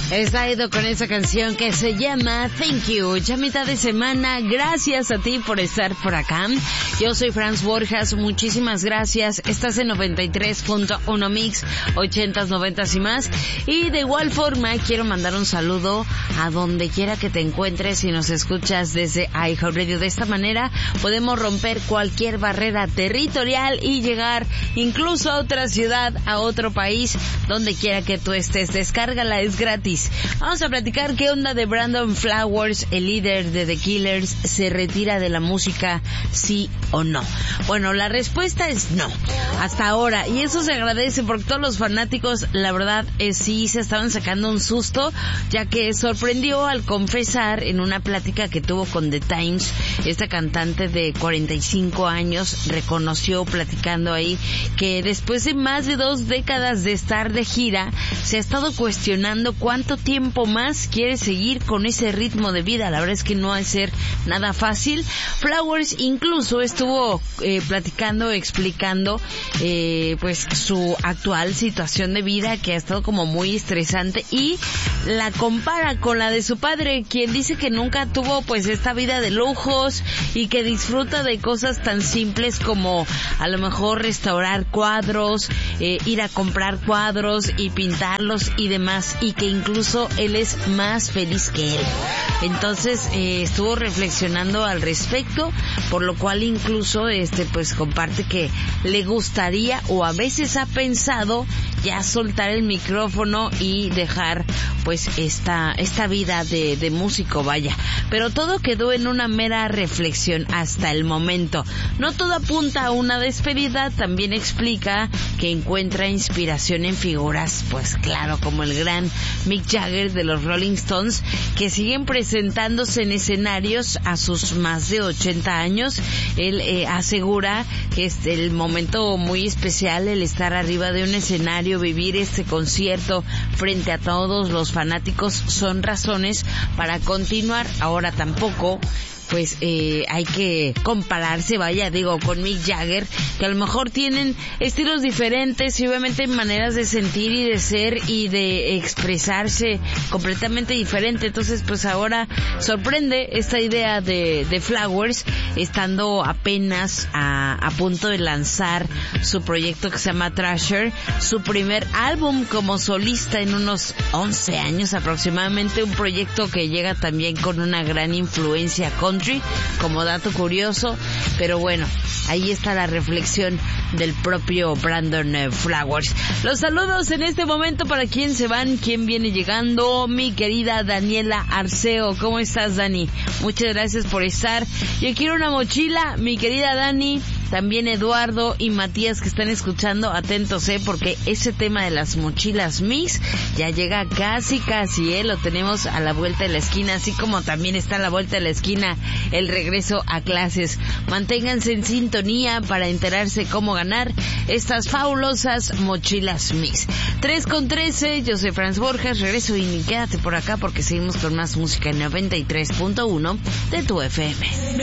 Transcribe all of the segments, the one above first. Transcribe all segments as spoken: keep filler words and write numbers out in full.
Está ido con esa canción que se llama Thank You. Ya mitad de semana, gracias a ti por estar por acá. Yo soy Franz Borjas, muchísimas gracias. Estás en noventa y tres punto uno Mix, ochentas, noventas y más. Y de igual forma quiero mandar un saludo a donde quiera que te encuentres y nos escuchas desde iHeartRadio. De esta manera podemos romper cualquier barrera territorial y llegar incluso a otra ciudad, a otro país, donde quiera que tú estés. Descárgala, es gratis. Vamos a platicar qué onda de Brandon Flowers, el líder de The Killers. ¿Se retira de la música, sí o no? Bueno, la respuesta es no, hasta ahora, y eso se agradece porque todos los fanáticos, la verdad, es sí se estaban sacando un susto, ya que sorprendió al confesar en una plática que tuvo con The Times. Esta cantante de cuarenta y cinco años reconoció, platicando ahí, que después de más de dos décadas de estar de gira, se ha estado cuestionando cuánto tiempo más quiere seguir con ese ritmo de vida. La verdad es que no va a ser nada fácil. Flowers incluso estuvo eh, platicando, explicando eh, pues su actual situación de vida, que ha estado como muy estresante, y la compara con la de su padre, quien dice que nunca tuvo pues esta vida de lujos y que disfruta de cosas tan simples como a lo mejor restaurar cuadros, eh, ir a comprar cuadros y pintarlos y demás, y que incluso él es más feliz que él. Entonces eh, estuvo reflexionando al respecto, por lo cual incluso este pues comparte que le gustaría, o a veces ha pensado ya soltar el micrófono y dejar pues esta esta vida de, de músico, vaya. Pero todo quedó en una mera reflexión hasta el momento. No todo apunta a una despedida. También explica que encuentra inspiración en figuras, pues claro, como el gran Mick Jagger de los Rolling Stones, que siguen presentándose en escenarios a sus más de ochenta años. Él eh, asegura que es el momento muy especial el estar arriba de un escenario, vivir este concierto frente a todos los fanáticos, son razones para continuar. Ahora tampoco pues eh, hay que compararse, vaya, digo, con Mick Jagger, que a lo mejor tienen estilos diferentes y obviamente maneras de sentir y de ser y de expresarse completamente diferente. Entonces pues ahora sorprende esta idea de, de Flowers, estando apenas a, a punto de lanzar su proyecto que se llama Thrasher, su primer álbum como solista en unos once años aproximadamente, un proyecto que llega también con una gran influencia con como dato curioso. Pero bueno, ahí está la reflexión del propio Brandon eh, Flowers. Los saludos en este momento para quien se van, quien viene llegando. Mi querida Daniela Arceo, ¿cómo estás, Dani? Muchas gracias por estar. Yo quiero una mochila, mi querida Dani. También Eduardo y Matías, que están escuchando, atentos, eh, porque ese tema de las mochilas Mix ya llega casi casi, eh, lo tenemos a la vuelta de la esquina, así como también está a la vuelta de la esquina el regreso a clases. Manténganse en sintonía para enterarse cómo ganar estas fabulosas mochilas Mix. tres con trece, yo soy Franz Borjas, regreso y quédate por acá porque seguimos con más música en noventa y tres punto uno de tu F M.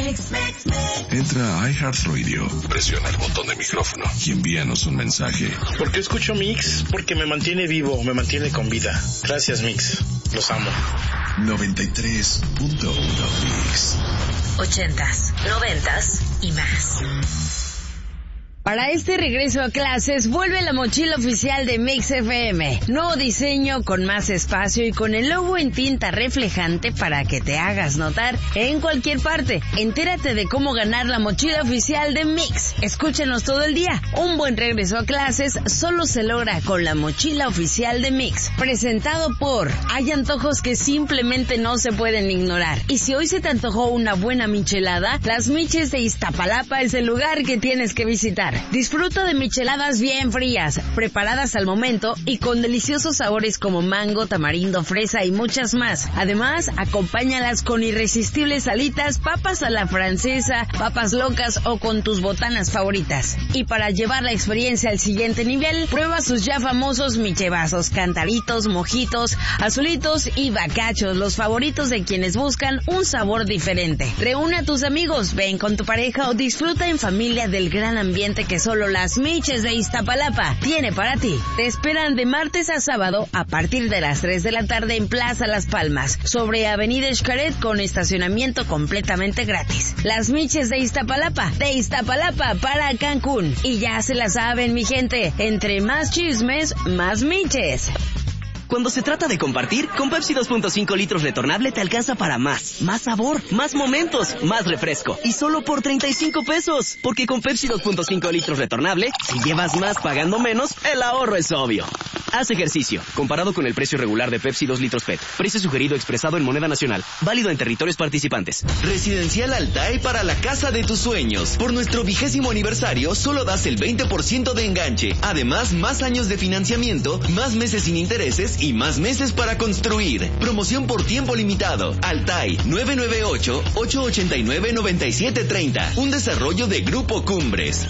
Entra a iHeartRadio, presiona el botón de micrófono y envíanos un mensaje. ¿Por qué escucho Mix? Porque me mantiene vivo, me mantiene con vida. Gracias, Mix. Los amo. noventa y tres punto uno Mix. Ochentas, noventas y más. Para este regreso a clases, vuelve la mochila oficial de Mix F M. Nuevo diseño, con más espacio y con el logo en tinta reflejante para que te hagas notar en cualquier parte. Entérate de cómo ganar la mochila oficial de Mix. Escúchanos todo el día. Un buen regreso a clases solo se logra con la mochila oficial de Mix. Presentado por... Hay antojos que simplemente no se pueden ignorar. Y si hoy se te antojó una buena michelada, Las Miches de Iztapalapa es el lugar que tienes que visitar. Disfruta de micheladas bien frías, preparadas al momento y con deliciosos sabores como mango, tamarindo, fresa y muchas más. Además, acompáñalas con irresistibles alitas, papas a la francesa, papas locas o con tus botanas favoritas. Y para llevar la experiencia al siguiente nivel, prueba sus ya famosos michevazos, cantaritos, mojitos, azulitos y bacachos, los favoritos de quienes buscan un sabor diferente. Reúne a tus amigos, ven con tu pareja o disfruta en familia del gran ambiente que solo las Miches de Iztapalapa tiene para ti. Te esperan de martes a sábado a partir de las tres de la tarde en Plaza Las Palmas, sobre Avenida Xcaret, con estacionamiento completamente gratis. Las Miches de Iztapalapa, de Iztapalapa para Cancún. Y ya se la saben, mi gente, entre más chismes, más Miches. Cuando se trata de compartir, con Pepsi dos punto cinco litros retornable te alcanza para más. Más sabor, más momentos, más refresco. Y solo por treinta y cinco pesos. Porque con Pepsi dos punto cinco litros retornable, si llevas más pagando menos, el ahorro es obvio. Haz ejercicio. Comparado con el precio regular de Pepsi dos litros P E T. Precio sugerido expresado en moneda nacional. Válido en territorios participantes. Residencial Altae para la casa de tus sueños. Por nuestro vigésimo aniversario, solo das el veinte por ciento de enganche. Además, más años de financiamiento, más meses sin intereses y más meses para construir. Promoción por tiempo limitado. Altae nueve nueve ocho, ocho ocho nueve, nueve siete tres cero. Un desarrollo de Grupo Cumbres.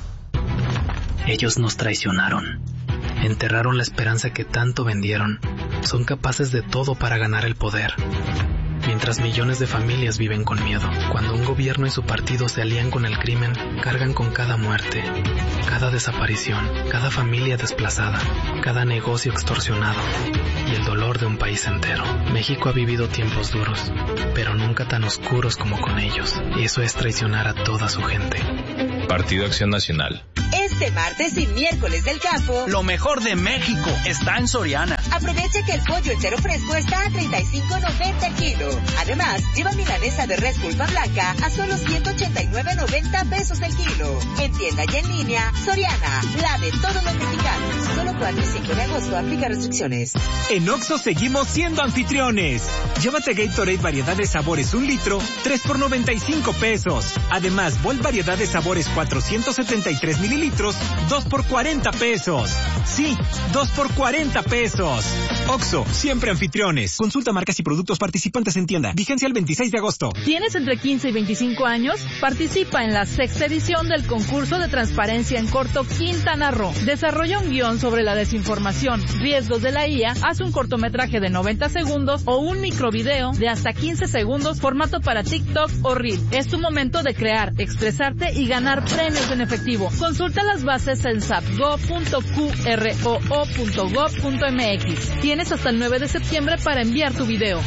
Ellos nos traicionaron. Enterraron la esperanza que tanto vendieron. Son capaces de todo para ganar el poder. Mientras millones de familias viven con miedo. Cuando un gobierno y su partido se alían con el crimen, cargan con cada muerte, cada desaparición, cada familia desplazada, cada negocio extorsionado y el dolor de un país entero. México ha vivido tiempos duros, pero nunca tan oscuros como con ellos. Y eso es traicionar a toda su gente. Partido Acción Nacional. Este martes y miércoles del campo, lo mejor de México está en Soriana. Aprovecha que el pollo entero fresco está a treinta y cinco noventa el kilo. Además, lleva milanesa de res pulpa blanca a solo ciento ochenta y nueve noventa pesos el kilo. En tienda y en línea, Soriana, la de todos los mexicanos. Solo cuatro y cinco de agosto, aplica restricciones. En Oxxo seguimos siendo anfitriones. Llévate Gatorade variedad de sabores un litro, tres por noventa y cinco pesos. Además, Volt variedad de sabores cuatrocientos setenta y tres mililitros, dos por cuarenta pesos. Sí, dos por cuarenta pesos. Oxxo, siempre anfitriones. Consulta marcas y productos participantes en tienda. Vigencia el veintiséis de agosto. ¿Tienes entre quince y veinticinco años? Participa en la sexta edición del concurso de transparencia en corto Quintana Roo. Desarrolla un guión sobre la desinformación, riesgos de la I A, haz un cortometraje de noventa segundos o un microvideo de hasta quince segundos, formato para TikTok o Reel. Es tu momento de crear, expresarte y ganar premios en efectivo. Consulta las bases en sapgo punto cu erre o o punto gob punto eme equis. Tienes hasta el nueve de septiembre para enviar tu video.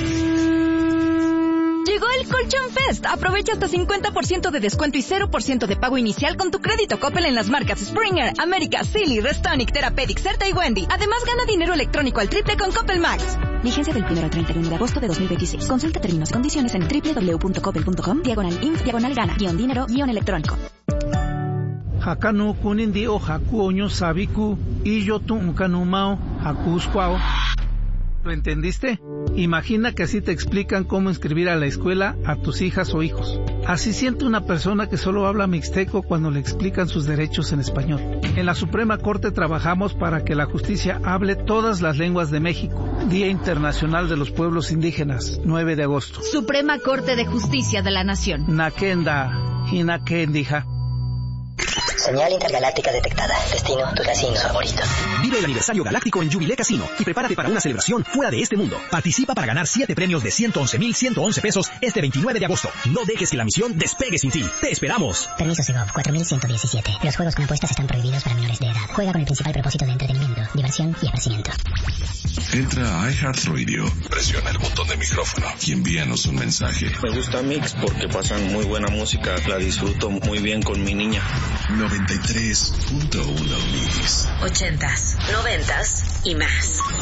Llegó el Colchón Fest. Aprovecha hasta cincuenta por ciento de descuento y cero por ciento de pago inicial con tu crédito Coppel en las marcas Springer, América, Silly, Restonic, Therapeutic, Certa y Wendy. Además, gana dinero electrónico al triple con Coppel Max. Vigencia del primero al treinta y uno de agosto de dos mil veintiséis. Consulta términos y condiciones en doble u doble u doble u punto coppel punto com, diagonal inf, diagonal gana, guión dinero, guión electrónico. Hakanu kunindi o haku oño sabiku y yo tu unkanumao hakusquao. ¿Lo entendiste? Imagina que así te explican cómo inscribir a la escuela a tus hijas o hijos. Así siente una persona que solo habla mixteco cuando le explican sus derechos en español. En la Suprema Corte trabajamos para que la justicia hable todas las lenguas de México. Día Internacional de los Pueblos Indígenas, nueve de agosto. Suprema Corte de Justicia de la Nación. Nakenda, Hinakendija. Señal intergaláctica detectada. Destino, tu casino favorito. Vive el aniversario galáctico en Jubilé Casino y prepárate para una celebración fuera de este mundo. Participa para ganar siete premios de ciento once mil ciento once pesos este veintinueve de agosto. No dejes que la misión despegue sin ti. ¡Te esperamos! Permiso Segov cuatro mil ciento diecisiete. Los juegos con apuestas están prohibidos para menores de edad. Juega con el principal propósito de entretenimiento, diversión y esparcimiento. Entra a iHeartRadio, presiona el botón de micrófono y envíanos un mensaje. Me gusta Mix porque pasan muy buena música, la disfruto muy bien con mi niña. noventa y tres punto uno Mix. Ochentas, noventas y más.